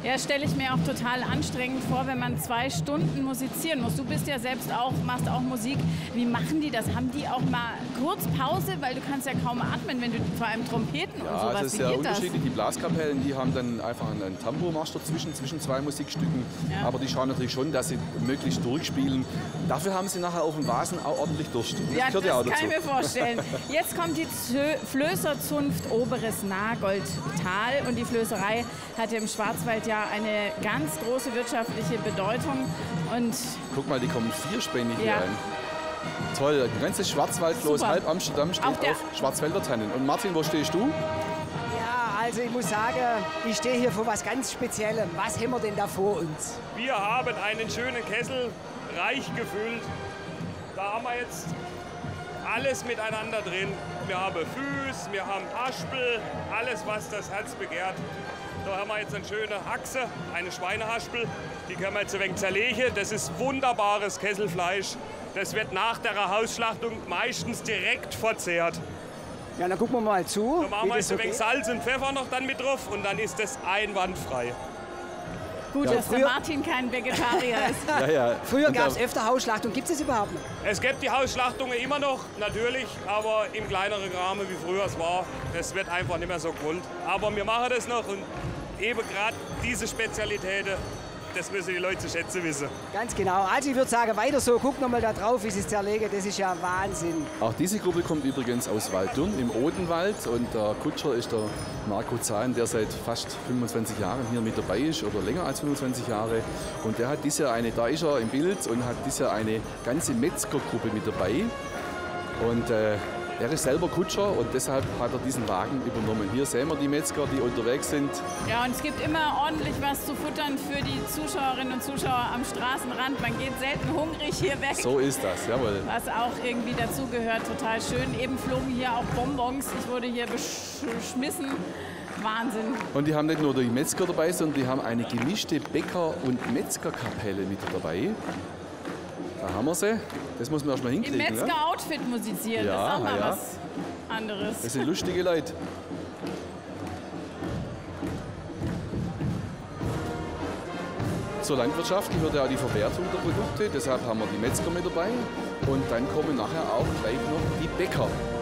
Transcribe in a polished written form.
Ja, stelle ich mir auch total anstrengend vor, wenn man 2 Stunden musizieren muss. Du bist ja selbst auch, machst auch Musik. Wie machen die das? Haben die auch mal kurz Pause? Weil du kannst ja kaum atmen, wenn du vor allem Trompeten und sowas. Ja, das ist ja unterschiedlich. Die Blaskapellen, die haben dann einfach einen Tambourmarsch dazwischen, zwischen 2 Musikstücken. Ja. Aber die schauen natürlich schon, dass sie möglichst durchspielen. Dafür haben sie nachher auf dem Vasen auch ordentlich Durst. Das gehört ja auch dazu. Kann ich mir vorstellen. Jetzt kommt die Flößerzunft Oberes Nagoldtal. Und die Flößerei hat im Schwarzwald ja eine ganz große wirtschaftliche Bedeutung. Und guck mal, die kommen vierspännig hier rein. Toll, ein ganzes Schwarzwaldfloß, halb Amsterdam steht auf Schwarzwälder Tannen. Und Martin, wo stehst du? Ja, also ich muss sagen, ich stehe hier vor was ganz Speziellem. Was haben wir denn da vor uns? Wir haben einen schönen Kessel, reich gefüllt. Da haben wir jetzt alles miteinander drin. Wir haben Füß, wir haben Haspel, alles, was das Herz begehrt. Da haben wir jetzt eine schöne Haxe, eine Schweinehaspel. Die können wir jetzt ein wenig zerlegen. Das ist wunderbares Kesselfleisch. Das wird nach der Hausschlachtung meistens direkt verzehrt. Ja, dann gucken wir mal zu. Da machen wir jetzt ein wenig Salz und Pfeffer noch dann mit drauf und dann ist das einwandfrei. Gut, dass der Martin kein Vegetarier ist. Früher gab es öfter Hausschlachtung. Gibt es das überhaupt noch? Es gibt die Hausschlachtungen immer noch, natürlich, aber im kleineren Rahmen, wie früher es war. Das wird einfach nicht mehr so grund. Aber wir machen das noch und eben gerade diese Spezialitäten, das müssen die Leute zu schätzen wissen. Ganz genau. Also ich würde sagen, weiter so. Guck noch mal da drauf, wie sie es zerlegen. Das ist ja Wahnsinn. Auch diese Gruppe kommt übrigens aus Waldürn im Odenwald. Und der Kutscher ist der Marco Zahn, der seit fast 25 Jahren hier mit dabei ist oder länger als 25 Jahre. Und der hat dieses Jahr da ist er im Bild und hat dieses Jahr eine ganze Metzgergruppe mit dabei. Und er ist selber Kutscher und deshalb hat er diesen Wagen übernommen. Hier sehen wir die Metzger, die unterwegs sind. Ja, und es gibt immer ordentlich was zu futtern für die Zuschauerinnen und Zuschauer am Straßenrand. Man geht selten hungrig hier weg. So ist das, jawohl. Was auch irgendwie dazugehört, total schön. Eben flogen hier auch Bonbons. Ich wurde hier beschmissen. Wahnsinn. Und die haben nicht nur die Metzger dabei, sondern die haben eine gemischte Bäcker- und Metzgerkapelle mit dabei. Da haben wir sie. Das muss man erst mal hinkriegen. Im Metzger-Outfit musizieren, das ist auch mal was anderes. Das sind lustige Leute. Zur Landwirtschaft gehört ja auch die Verwertung der Produkte. Deshalb haben wir die Metzger mit dabei. Und dann kommen nachher auch gleich noch die Bäcker.